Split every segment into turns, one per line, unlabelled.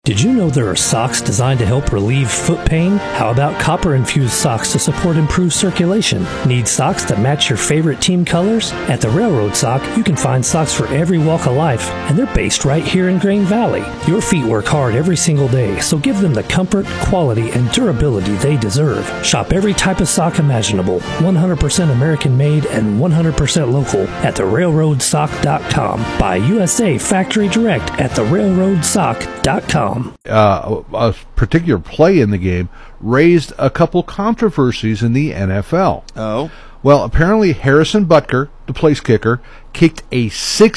Did you know there are socks designed to help relieve foot pain? How about copper-infused socks to support improved circulation? Need socks that match your favorite team colors? At the Railroad Sock, you can find socks for every walk of life, and they're based right here in Grain Valley. Your feet work hard every single day, so give them the comfort, quality, and durability they deserve. Shop every type of sock imaginable, 100% American-made and 100% local at therailroadsock.com. Buy USA Factory Direct at therailroadsock.com.
A particular play in the game raised a couple controversies in the NFL.
Oh.
Well, apparently Harrison Butker, the place kicker, kicked a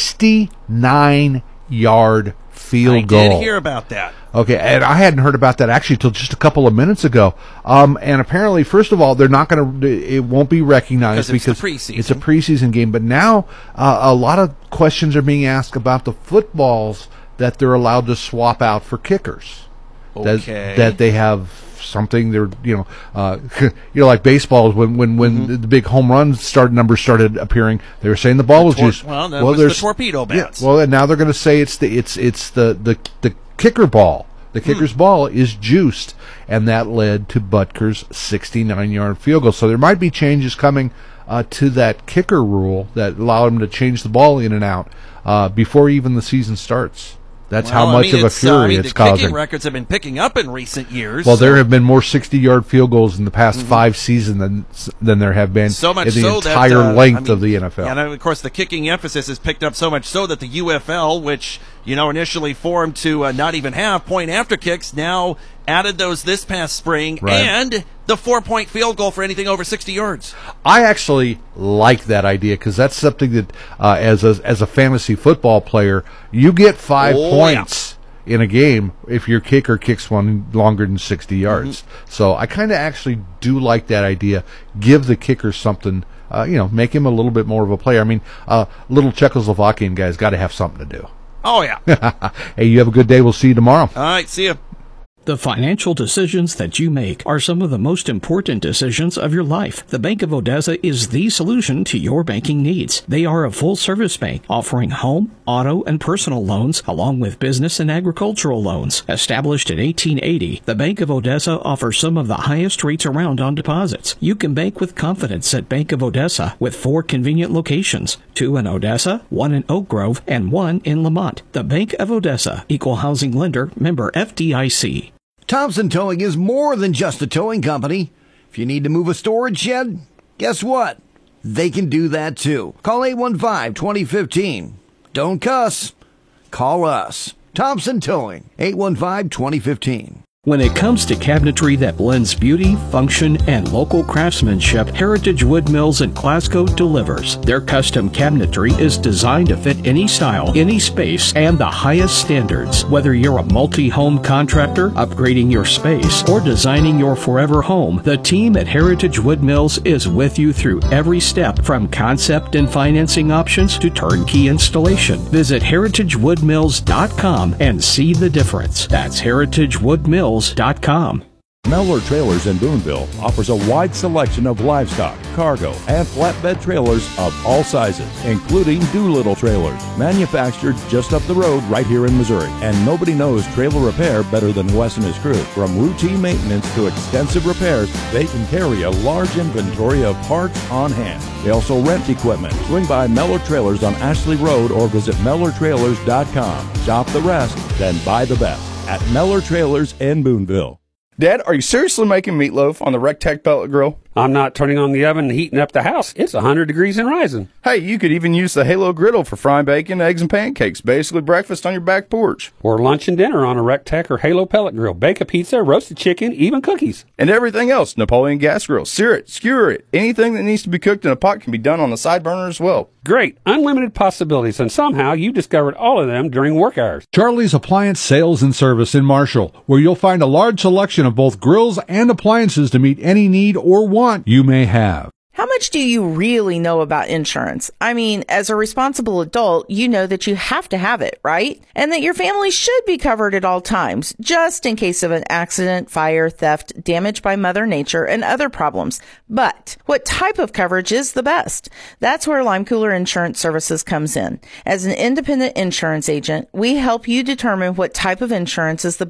69-yard field goal.
I did hear about that.
Okay, and I hadn't heard about that actually till just a couple of minutes ago. And apparently, first of all, they're not going to. It won't be recognized because it's a preseason game. But now, a lot of questions are being asked about the footballs that they're allowed to swap out for kickers.
Okay.
That they have something. They're like baseball. When the big home run numbers started appearing, they were saying the ball was juiced.
Well, there's the torpedo bats.
Yeah, well, and now they're going to say it's the kicker ball. The kicker's ball is juiced, and that led to Butker's 69-yard field goal. So there might be changes coming to that kicker rule that allow him to change the ball in and out before even the season starts. That's how much of a fury it's causing.
The kicking records have been picking up in recent years.
Well, there have been more 60-yard field goals in the past 5 seasons than there have been in the entire length of the NFL.
And of course, the kicking emphasis has picked up so much so that the UFL, which initially formed to not even have point after kicks, now added those this past spring, and the 4-point field goal for anything over 60 yards.
I actually like that idea because that's something that, as a fantasy football player, you get 5 points in a game if your kicker kicks one longer than 60 yards. So I kind of actually do like that idea. Give the kicker something, make him a little bit more of a player. I mean, little Czechoslovakian guy's got to have something to do.
Oh, yeah.
Hey, you have a good day. We'll see you tomorrow.
All right, see you.
The financial decisions that you make are some of the most important decisions of your life. The Bank of Odessa is the solution to your banking needs. They are a full-service bank offering home, auto, and personal loans, along with business and agricultural loans. Established in 1880, the Bank of Odessa offers some of the highest rates around on deposits. You can bank with confidence at Bank of Odessa with 4 convenient locations, 2 in Odessa, 1 in Oak Grove, and 1 in Lamont. The Bank of Odessa, Equal Housing Lender, member FDIC.
Thompson Towing is more than just a towing company. If you need to move a storage shed, guess what? They can do that too. Call 815-2015. Don't cuss. Call us. Thompson Towing, 815-2015.
When it comes to cabinetry that blends beauty, function, and local craftsmanship, Heritage Wood Mills in Glasgow delivers. Their custom cabinetry is designed to fit any style, any space, and the highest standards. Whether you're a multi-home contractor, upgrading your space, or designing your forever home, the team at Heritage Wood Mills is with you through every step, from concept and financing options to turnkey installation. Visit heritagewoodmills.com and see the difference. That's heritagewoodmills.com.
Mellor Trailers in Boonville offers a wide selection of livestock, cargo, and flatbed trailers of all sizes, including Doolittle trailers, manufactured just up the road right here in Missouri. And nobody knows trailer repair better than Wes and his crew. From routine maintenance to extensive repairs, they can carry a large inventory of parts on hand. They also rent equipment. Swing by Mellor Trailers on Ashley Road or visit MellorTrailers.com. Shop the rest, then buy the best at Mellor Trailers in Boonville.
Dad, are you seriously making meatloaf on the Rectech pellet grill?
I'm not turning on the oven and heating up the house. It's 100 degrees and rising.
Hey, you could even use the Halo griddle for frying bacon, eggs, and pancakes. Basically breakfast on your back porch.
Or lunch and dinner on a Rectech or Halo pellet grill. Bake a pizza, roasted chicken, even cookies.
And everything else. Napoleon gas grill. Sear it, skewer it. Anything that needs to be cooked in a pot can be done on the side burner as well.
Great. Unlimited possibilities, and somehow you discovered all of them during work hours.
Charlie's Appliance Sales and Service in Marshall, where you'll find a large selection of both grills and appliances to meet any need or want you may have.
How much do you really know about insurance? I mean, as a responsible adult, you know that you have to have it, right? And that your family should be covered at all times, just in case of an accident, fire, theft, damage by Mother Nature, and other problems. But what type of coverage is the best? That's where Lime Cooler Insurance Services comes in. As an independent insurance agent, we help you determine what type of insurance is the